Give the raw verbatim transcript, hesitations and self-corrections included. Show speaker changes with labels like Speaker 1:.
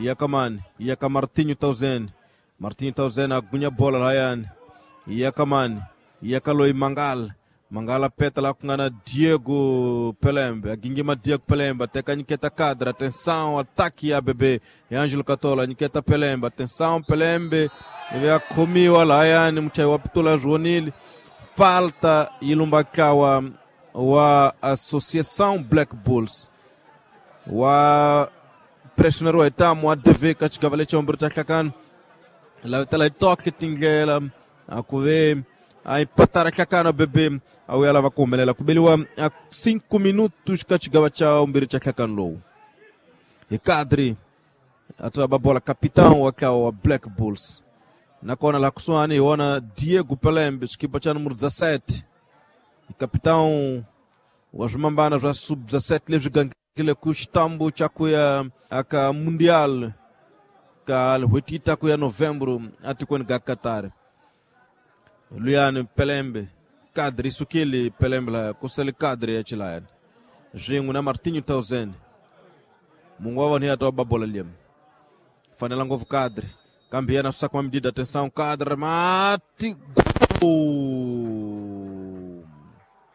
Speaker 1: Yakaman, Yaka Martinho Tauzen, Martinho Tauzen agunya bola layan. Yakaman, Yakaloi Mangal, Mangala petala kungana Diego Pelembe, agingima Diego Pelembe, teka Niketa Cadra, atenção, ataque a bebê, e Ângelo Catola, Niketa Pelembe, atenção Pelembe, e a comiu layan, mchai wapitula Joanil, falta Ilumbakawa, wa Associação Black Bulls, wa Pressionero etamu wa D V katika vale chombo chakakan la tala toque tingela akuve ai patara kakana bebe au ela vakomelela kubeliwa cinco minutos katika cha umbiri chakakan low e kadri ataba bola capitão wa Black Bulls na kona la kuswani wana Diego Pelembe skipa cha número dezessete e capitão wa jumambana já sub dezessete leve kile kustambu chakuya aka mundial ka hwetita kuya novembro atikwen ga Qatar Luian Pelembe kadri sukili Pelembe la kuseli kadri ya chilayan jingu na Martinho Tauzen mungwawa ni atoba bola liam fanela ngovu kadri kambiana sasa kwa medida atenção kadri mati gol